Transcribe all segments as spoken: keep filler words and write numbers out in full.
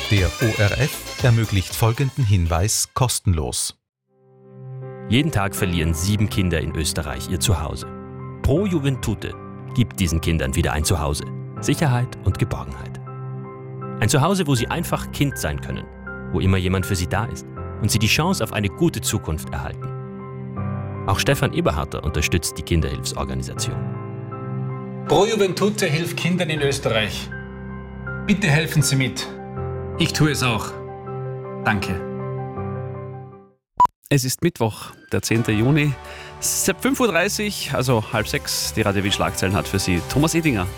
Der O R F ermöglicht folgenden Hinweis kostenlos. Jeden Tag verlieren sieben Kinder in Österreich ihr Zuhause. Pro Juventute gibt diesen Kindern wieder ein Zuhause, Sicherheit und Geborgenheit. Ein Zuhause, wo sie einfach Kind sein können, wo immer jemand für sie da ist und sie die Chance auf eine gute Zukunft erhalten. Auch Stefan Eberharter unterstützt die Kinderhilfsorganisation. Pro Juventute hilft Kindern in Österreich. Bitte helfen Sie mit. Ich tue es auch. Danke. Es ist Mittwoch, der zehnten Juni, fünf Uhr dreißig, also halb sechs. Die Radio Wien Schlagzeilen hat für Sie Thomas Edinger.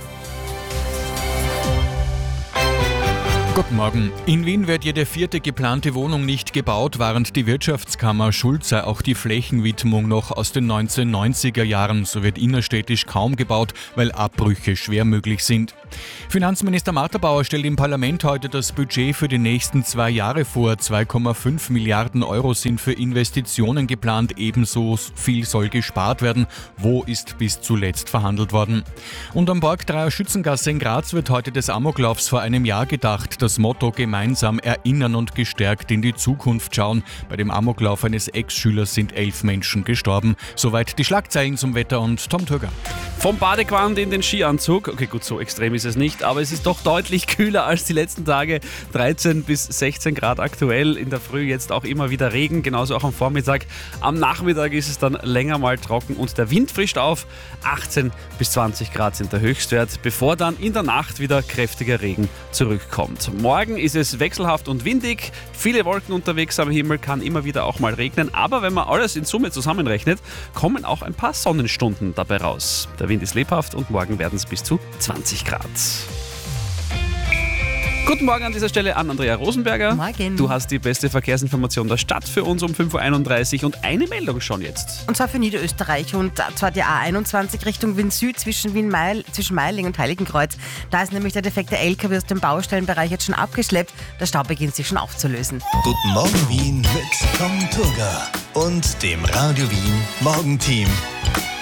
Guten Morgen. In Wien wird jede vierte geplante Wohnung nicht gebaut, warnt die Wirtschaftskammer. Schuld sei auch die Flächenwidmung noch aus den neunzehnhundertneunziger Jahren. So wird innerstädtisch kaum gebaut, weil Abbrüche schwer möglich sind. Finanzminister Martha Bauer stellt im Parlament heute das Budget für die nächsten zwei Jahre vor. zwei Komma fünf Milliarden Euro sind für Investitionen geplant. Ebenso viel soll gespart werden. Wo ist bis zuletzt verhandelt worden? Und am Borgdreier Schützengasse in Graz wird heute des Amoklaufs vor einem Jahr gedacht. Das Motto: gemeinsam erinnern und gestärkt in die Zukunft schauen. Bei dem Amoklauf eines Ex-Schülers sind elf Menschen gestorben. Soweit die Schlagzeilen zum Wetter und Tom Töger. Vom Badegewand in den Skianzug. Okay, gut, so extrem ist es nicht, aber es ist doch deutlich kühler als die letzten Tage. dreizehn bis sechzehn Grad aktuell. In der Früh jetzt auch immer wieder Regen, genauso auch am Vormittag. Am Nachmittag ist es dann länger mal trocken und der Wind frischt auf. achtzehn bis zwanzig Grad sind der Höchstwert, bevor dann in der Nacht wieder kräftiger Regen zurückkommt. Morgen ist es wechselhaft und windig. Viele Wolken unterwegs am Himmel, kann immer wieder auch mal regnen. Aber wenn man alles in Summe zusammenrechnet, kommen auch ein paar Sonnenstunden dabei raus. Der Wind ist lebhaft und morgen werden es bis zu zwanzig Grad. Guten Morgen an dieser Stelle an Andrea Rosenberger. Morgen. Du hast die beste Verkehrsinformation der Stadt für uns um fünf Uhr einunddreißig und eine Meldung schon jetzt. Und zwar für Niederösterreich und zwar die A einundzwanzig Richtung Wien Süd zwischen, Wien Meil, zwischen Meiling und Heiligenkreuz. Da ist nämlich der defekte L K W aus dem Baustellenbereich jetzt schon abgeschleppt. Der Stau beginnt sich schon aufzulösen. Guten Morgen Wien mit Tom Turger und dem Radio Wien Morgenteam.